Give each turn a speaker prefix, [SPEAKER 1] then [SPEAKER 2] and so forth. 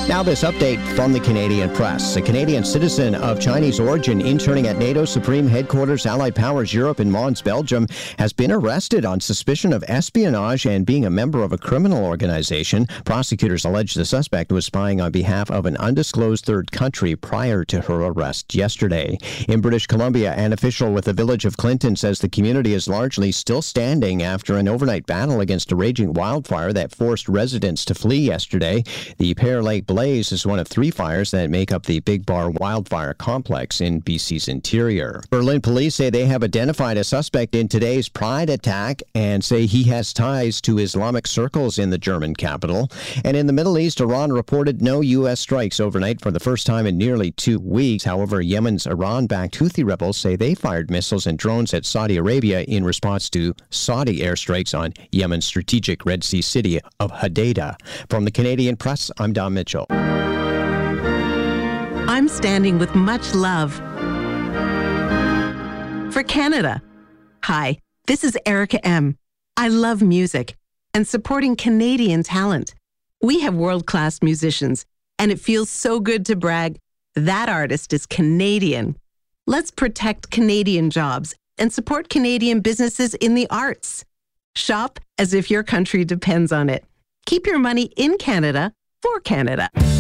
[SPEAKER 1] Now this update from the Canadian press. A Canadian citizen of Chinese origin interning at NATO Supreme Headquarters Allied Powers Europe in Mons, Belgium, has been arrested on suspicion of espionage and being a member of a criminal organization. Prosecutors allege the suspect was spying on behalf of an undisclosed third country prior to her arrest yesterday. In British Columbia, an official with the village of Clinton says the community is largely still standing after an overnight battle against a raging wildfire that forced residents to flee yesterday. The Pear Lake Blaze is one of 3 fires that make up the Big Bar wildfire complex in BC's interior. Berlin police say they have identified a suspect in today's Pride attack and say he has ties to Islamic circles in the German capital. And in the Middle East, Iran reported no U.S. strikes overnight for the first time in nearly 2 weeks. However, Yemen's Iran-backed Houthi rebels say they fired missiles and drones at Saudi Arabia in response to Saudi airstrikes on Yemen's strategic Red Sea city of Hodeidah. From the Canadian Press, I'm Don Mitchell.
[SPEAKER 2] I'm standing with much love for Canada. Hi, this is Erica M. I love music and supporting Canadian talent. We have world-class musicians, and it feels so good to brag, that artist is Canadian. Let's protect Canadian jobs and support Canadian businesses in the arts. Shop as if your country depends on it. Keep your money in Canada for Canada.